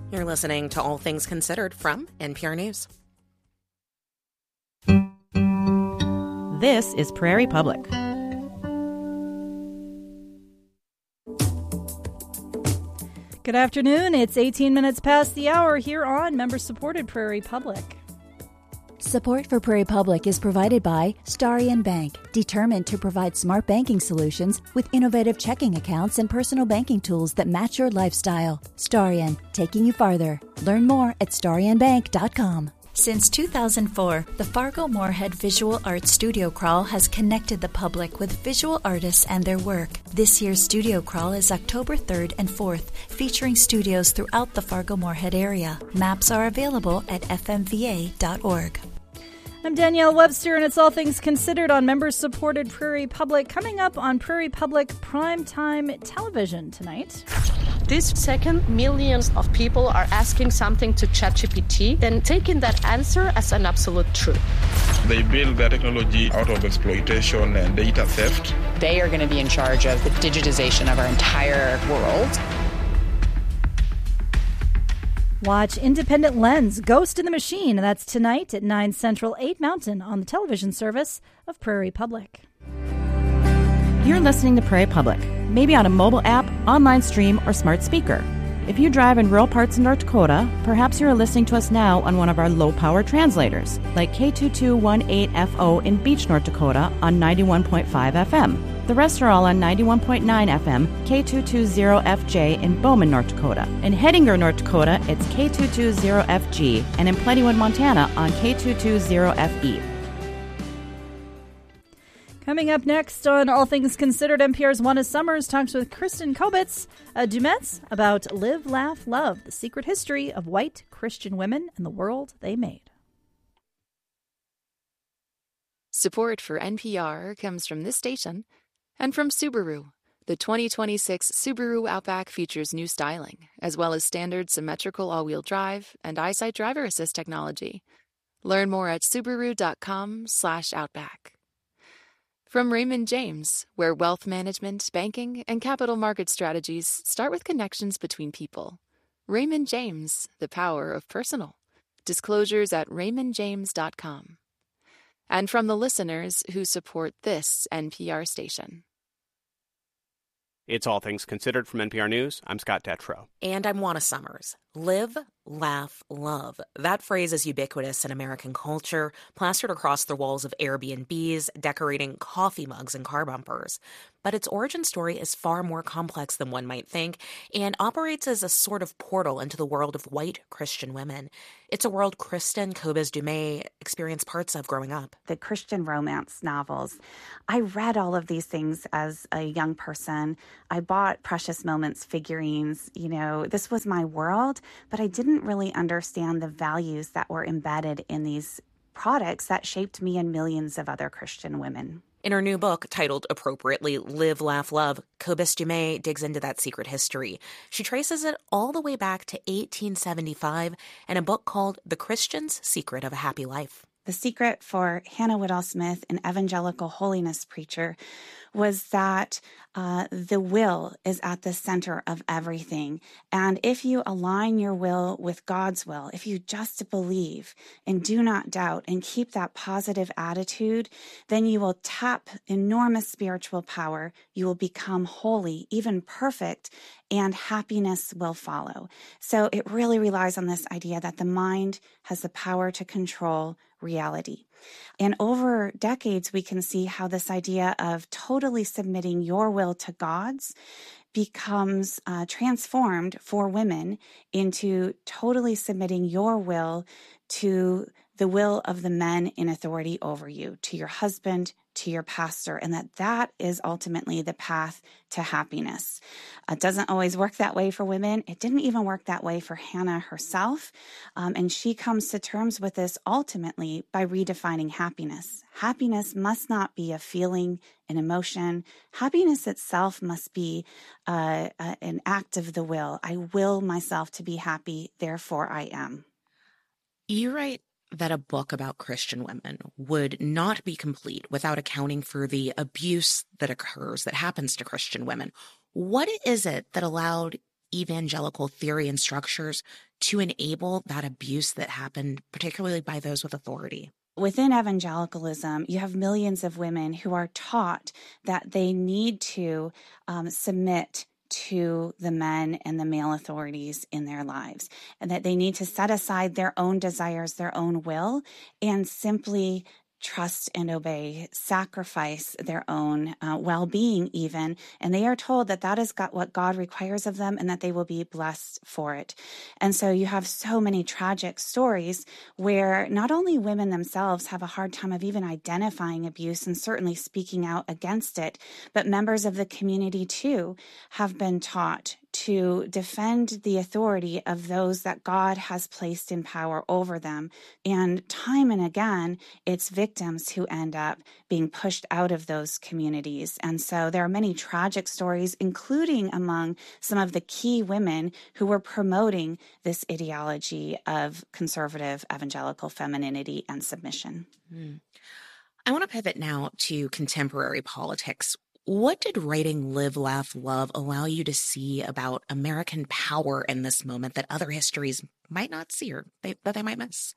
You're listening to All Things Considered from NPR News. This is Prairie Public. Good afternoon. It's 18 minutes past the hour here on member-supported Prairie Public. Support for Prairie Public is provided by Starion Bank, determined to provide smart banking solutions with innovative checking accounts and personal banking tools that match your lifestyle. Starion, taking you farther. Learn more at starionbank.com. Since 2004, the Fargo-Moorhead Visual Arts Studio Crawl has connected the public with visual artists and their work. This year's Studio Crawl is October 3rd and 4th, featuring studios throughout the Fargo-Moorhead area. Maps are available at fmva.org. I'm Danielle Webster, and it's All Things Considered on member-supported Prairie Public. Coming up on Prairie Public Primetime Television tonight. This second, millions of people are asking something to ChatGPT, then taking that answer as an absolute truth. They build their technology out of exploitation and data theft. They are going to be in charge of the digitization of our entire world. Watch Independent Lens, Ghost in the Machine. That's tonight at 9 Central, 8 Mountain on the television service of Prairie Public. You're listening to Prairie Public, maybe on a mobile app, online stream, or smart speaker. If you drive in rural parts of North Dakota, perhaps you're listening to us now on one of our low-power translators, like K2218FO in Beach, North Dakota on 91.5 FM. The rest are all on 91.9 FM, K220FJ in Bowman, North Dakota. In Hettinger, North Dakota, it's K220FG, and in Plentywood, Montana on K220FE. Coming up next on All Things Considered, NPR's Juana Summers talks with Kristen Kobitz, Dumetz, about Live, Laugh, Love, the secret history of white Christian women and the world they made. Support for NPR comes from this station and from Subaru. The 2026 Subaru Outback features new styling, as well as standard symmetrical all-wheel drive and EyeSight driver assist technology. Learn more at Subaru.com/Outback. From Raymond James, where wealth management, banking, and capital market strategies start with connections between people. Raymond James, the power of personal. Disclosures at raymondjames.com. And from the listeners who support this NPR station. It's All Things Considered from NPR News. I'm Scott Detrow. And I'm Juana Summers. Live, laugh, love. That phrase is ubiquitous in American culture, plastered across the walls of Airbnbs, decorating coffee mugs and car bumpers. But its origin story is far more complex than one might think and operates as a sort of portal into the world of white Christian women. It's a world Kristen Kobitz-Dumet experienced parts of growing up. The Christian romance novels. I read all of these things as a young person. I bought Precious Moments figurines. You know, this was my world, but I didn't really understand the values that were embedded in these products that shaped me and millions of other Christian women. In her new book, titled appropriately Live, Laugh, Love, Kobitz-Dumet digs into that secret history. She traces it all the way back to 1875 in a book called The Christian's Secret of a Happy Life. The secret for Hannah Whitall Smith, an evangelical holiness preacher, was that the will is at the center of everything. And if you align your will with God's will, if you just believe and do not doubt and keep that positive attitude, then you will tap enormous spiritual power. You will become holy, even perfect, and happiness will follow. So it really relies on this idea that the mind has the power to control reality. And over decades, we can see how this idea of totally submitting your will to God's becomes transformed for women into totally submitting your will to the will of the men in authority over you, to your husband, to your pastor, and that is ultimately the path to happiness. It doesn't always work that way for women. It didn't even work that way for Hannah herself. And she comes to terms with this ultimately by redefining happiness. Happiness must not be a feeling, an emotion. Happiness itself must be an act of the will. I will myself to be happy, therefore I am. You write that a book about Christian women would not be complete without accounting for the abuse that occurs, that happens to Christian women. What is it that allowed evangelical theory and structures to enable that abuse that happened, particularly by those with authority? Within evangelicalism, you have millions of women who are taught that they need to submit to the men and the male authorities in their lives, and that they need to set aside their own desires, their own will, and simply trust and obey, sacrifice their own well-being even. And they are told that that is what God requires of them and that they will be blessed for it. And so you have so many tragic stories where not only women themselves have a hard time of even identifying abuse and certainly speaking out against it, but members of the community too have been taught to defend the authority of those that God has placed in power over them. And time and again, it's victims who end up being pushed out of those communities. And so there are many tragic stories, including among some of the key women who were promoting this ideology of conservative evangelical femininity and submission. I want to pivot now to contemporary politics. What did writing Live, Laugh, Love allow you to see about American power in this moment that other histories might not see or that they might miss?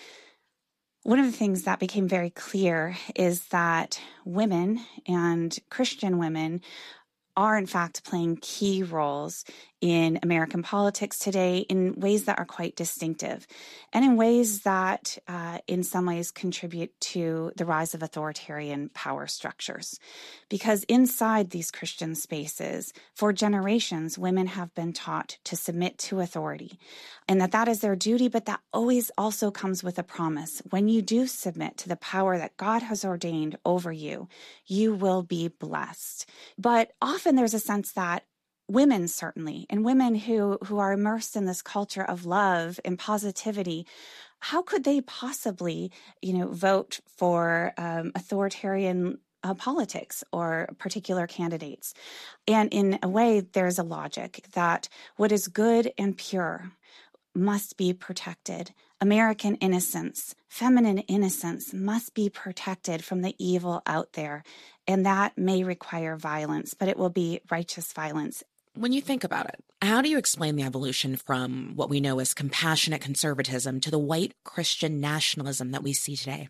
One of the things that became very clear is that women and Christian women are in fact playing key roles in American politics today in ways that are quite distinctive and in ways that in some ways contribute to the rise of authoritarian power structures. Because inside these Christian spaces, for generations, women have been taught to submit to authority and that is their duty, but that always also comes with a promise. When you do submit to the power that God has ordained over you, you will be blessed. But often there's a sense that women certainly, and women who are immersed in this culture of love and positivity, how could they possibly, vote for authoritarian politics or particular candidates? And in a way, there's a logic that what is good and pure must be protected. American innocence, feminine innocence must be protected from the evil out there. And that may require violence, but it will be righteous violence. When you think about it, how do you explain the evolution from what we know as compassionate conservatism to the white Christian nationalism that we see today?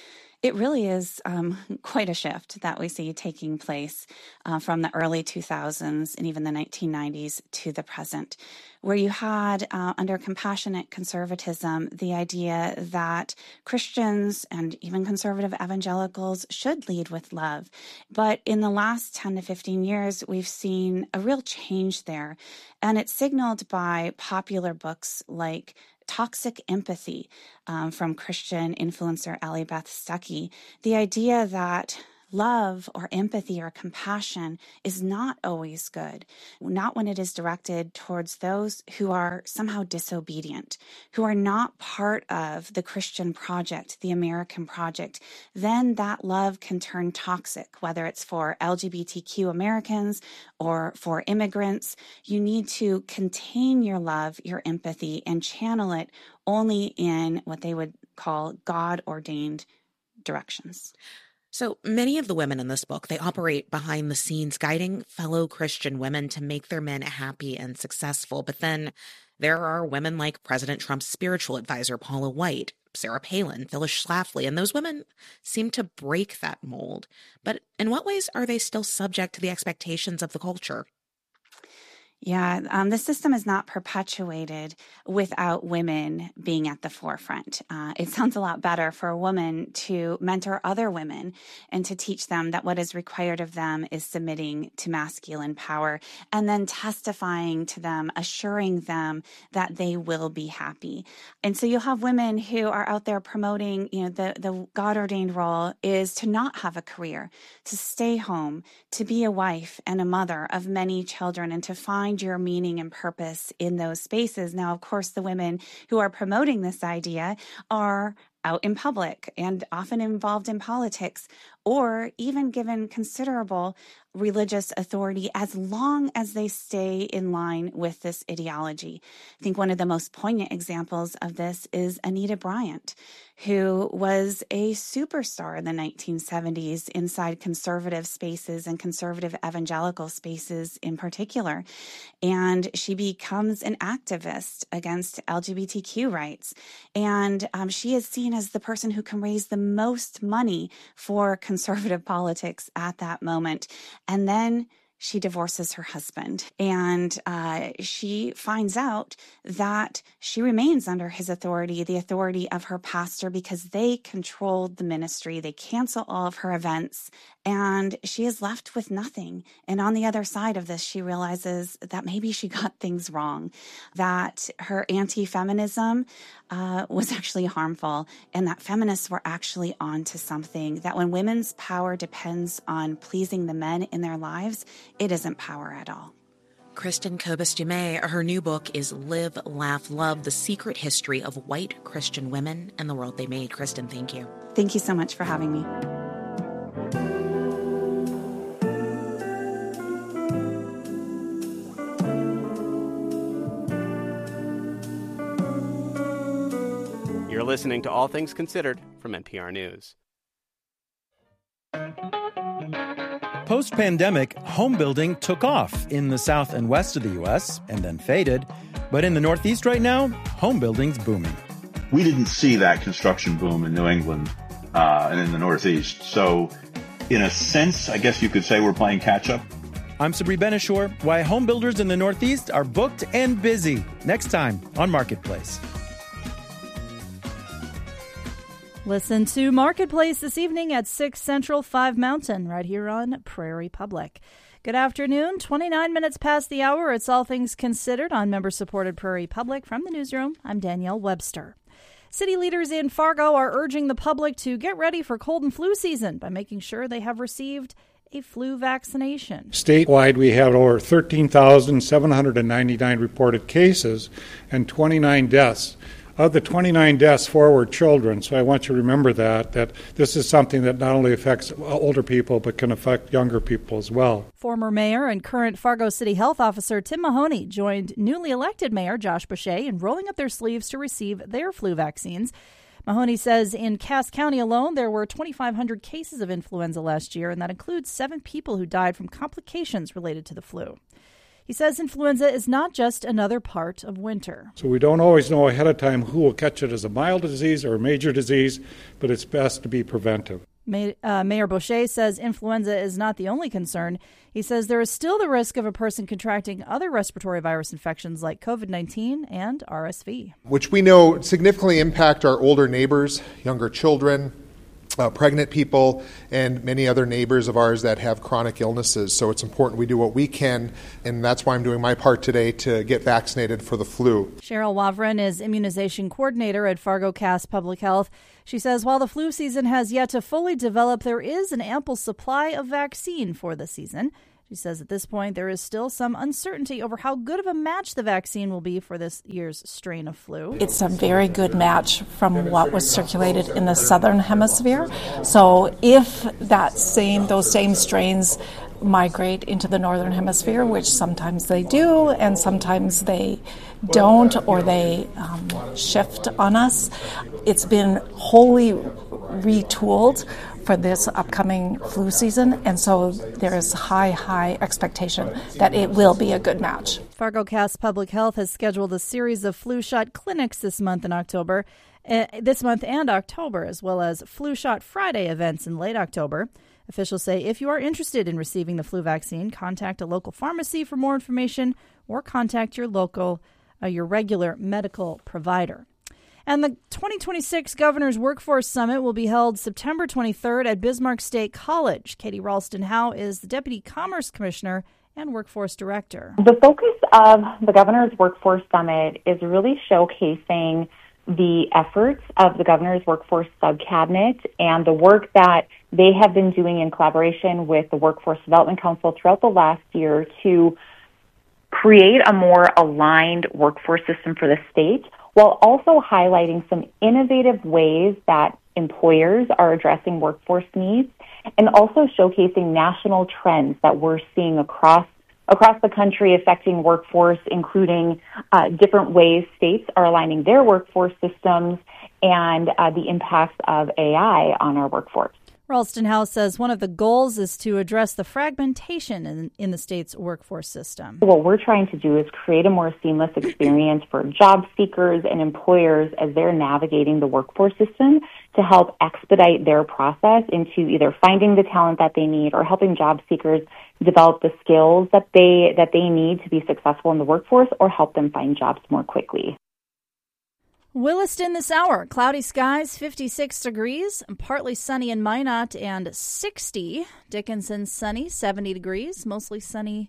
It really is quite a shift that we see taking place from the early 2000s and even the 1990s to the present, where you had under compassionate conservatism the idea that Christians and even conservative evangelicals should lead with love. But in the last 10 to 15 years, we've seen a real change there. And it's signaled by popular books like Toxic Empathy from Christian influencer Allie Beth Stuckey, the idea that love or empathy or compassion is not always good, not when it is directed towards those who are somehow disobedient, who are not part of the Christian project, the American project. Then that love can turn toxic, whether it's for LGBTQ Americans or for immigrants. You need to contain your love, your empathy, and channel it only in what they would call God-ordained directions. So many of the women in this book, they operate behind the scenes, guiding fellow Christian women to make their men happy and successful. But then there are women like President Trump's spiritual advisor, Paula White, Sarah Palin, Phyllis Schlafly, and those women seem to break that mold. But in what ways are they still subject to the expectations of the culture? Yeah, the system is not perpetuated without women being at the forefront. It sounds a lot better for a woman to mentor other women and to teach them that what is required of them is submitting to masculine power and then testifying to them, assuring them that they will be happy. And so you'll have women who are out there promoting, the God-ordained role is to not have a career, to stay home, to be a wife and a mother of many children, and to find your meaning and purpose in those spaces. Now, of course, the women who are promoting this idea are out in public and often involved in politics, or even given considerable religious authority as long as they stay in line with this ideology. I think one of the most poignant examples of this is Anita Bryant, who was a superstar in the 1970s inside conservative spaces and conservative evangelical spaces in particular. And she becomes an activist against LGBTQ rights. And she is seen as the person who can raise the most money for conservative politics at that moment. And then she divorces her husband, and she finds out that she remains under his authority, the authority of her pastor, because they controlled the ministry. They cancel all of her events, and she is left with nothing. And on the other side of this, she realizes that maybe she got things wrong, that her anti-feminism was actually harmful, and that feminists were actually onto something, that when women's power depends on pleasing the men in their lives, it isn't power at all. Kristin Kobes Du Mez, her new book is Live, Laugh, Love, The Secret History of White Christian Women and the World They Made. Kristin, thank you. Thank you so much for having me. You're listening to All Things Considered from NPR News. Post-pandemic, home building took off in the south and west of the U.S. and then faded. But in the Northeast right now, home building's booming. We didn't see that construction boom in New England and in the Northeast. So in a sense, I guess you could say we're playing catch-up. I'm Sabri Ben-Achour. Why home builders in the Northeast are booked and busy. Next time on Marketplace. Listen to Marketplace this evening at 6 Central, 5 Mountain, right here on Prairie Public. Good afternoon, 29 minutes past the hour. It's All Things Considered on member-supported Prairie Public. From the newsroom, I'm Danielle Webster. City leaders in Fargo are urging the public to get ready for cold and flu season by making sure they have received a flu vaccination. Statewide, we have over 13,799 reported cases and 29 deaths. Of the 29 deaths, 4 were children, so I want you to remember that this is something that not only affects older people, but can affect younger people as well. Former mayor and current Fargo City Health Officer Tim Mahoney joined newly elected Mayor Josh Boucher in rolling up their sleeves to receive their flu vaccines. Mahoney says in Cass County alone, there were 2,500 cases of influenza last year, and that includes 7 people who died from complications related to the flu. He says influenza is not just another part of winter. So we don't always know ahead of time who will catch it as a mild disease or a major disease, but it's best to be preventive. Mayor Boucher says influenza is not the only concern. He says there is still the risk of a person contracting other respiratory virus infections like COVID-19 and RSV, which we know significantly impact our older neighbors, younger children, pregnant people, and many other neighbors of ours that have chronic illnesses. So it's important we do what we can, and that's why I'm doing my part today to get vaccinated for the flu. Cheryl Wavrin is immunization coordinator at Fargo Cass Public Health. She says while the flu season has yet to fully develop, there is an ample supply of vaccine for the season. She says at this point there is still some uncertainty over how good of a match the vaccine will be for this year's strain of flu. It's a very good match from what was circulated in the southern hemisphere. So if those same strains migrate into the northern hemisphere, which sometimes they do and sometimes they don't, or they shift on us, it's been wholly retooled for this upcoming flu season, and so there is high expectation that it will be a good match. Fargo Cass Public Health has scheduled a series of flu shot clinics this month and October, as well as flu shot Friday events in late October. Officials say if you are interested in receiving the flu vaccine, contact a local pharmacy for more information or contact your regular medical provider. And the 2026 Governor's Workforce Summit will be held September 23rd at Bismarck State College. Katie Ralston-Howe is the Deputy Commerce Commissioner and Workforce Director. The focus of the Governor's Workforce Summit is really showcasing the efforts of the Governor's Workforce Subcabinet and the work that they have been doing in collaboration with the Workforce Development Council throughout the last year to create a more aligned workforce system for the state, while also highlighting some innovative ways that employers are addressing workforce needs and also showcasing national trends that we're seeing across the country affecting workforce, including different ways states are aligning their workforce systems and the impacts of AI on our workforce. Ralston Howe says one of the goals is to address the fragmentation in the state's workforce system. What we're trying to do is create a more seamless experience for job seekers and employers as they're navigating the workforce system to help expedite their process into either finding the talent that they need or helping job seekers develop the skills that they need to be successful in the workforce or help them find jobs more quickly. Williston this hour, cloudy skies, 56 degrees, partly sunny in Minot and 60. Dickinson sunny, 70 degrees, mostly sunny,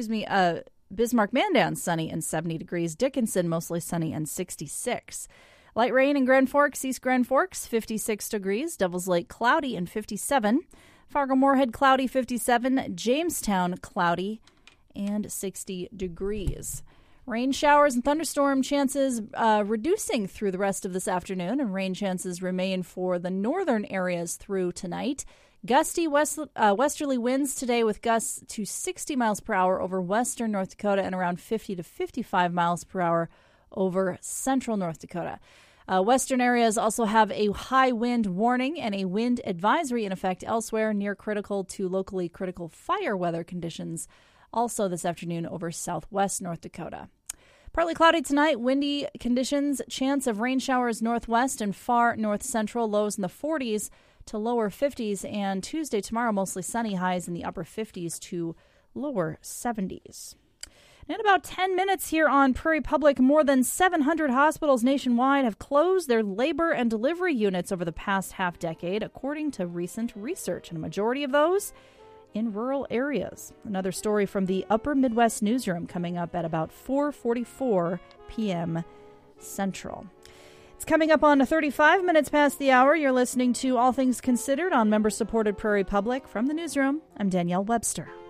Bismarck-Mandan sunny and 70 degrees. Dickinson mostly sunny and 66. Light rain in Grand Forks, East Grand Forks, 56 degrees. Devils Lake cloudy and 57. Fargo-Moorhead cloudy, 57. Jamestown cloudy and 60 degrees. Rain showers and thunderstorm chances reducing through the rest of this afternoon, and rain chances remain for the northern areas through tonight. Gusty westerly winds today with gusts to 60 miles per hour over western North Dakota and around 50 to 55 miles per hour over central North Dakota. Western areas also have a high wind warning and a wind advisory in effect elsewhere, near critical to locally critical fire weather conditions also this afternoon over southwest North Dakota. Partly cloudy tonight, windy conditions, chance of rain showers northwest and far north central, lows in the 40s to lower 50s, and Tuesday, tomorrow, mostly sunny, highs in the upper 50s to lower 70s. In about 10 minutes here on Prairie Public, more than 700 hospitals nationwide have closed their labor and delivery units over the past half-decade, according to recent research, and a majority of those in rural areas. Another story from the Upper Midwest Newsroom coming up at about 4:44 p.m. Central. It's coming up on 35 minutes past the hour. You're listening to All Things Considered on member-supported Prairie Public. From the newsroom, I'm Danielle Webster.